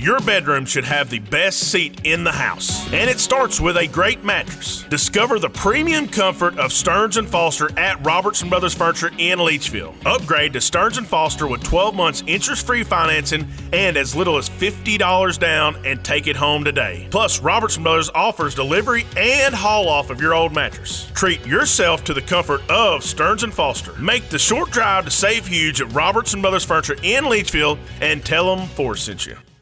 your bedroom should have the best seat in the house. And it starts with a great mattress. Discover the premium comfort of Stearns & Foster at Robertson Brothers Furniture in Leachville. Upgrade to Stearns & Foster with 12 months interest-free financing and as little as $50 down and take it home today. Plus, Robertson Brothers offers delivery and haul off of your old mattress. Treat yourself to the comfort of Stearns & Foster. Make the short drive to save huge at Robertson Brothers Furniture in Leachville and tell them Forrest sent you.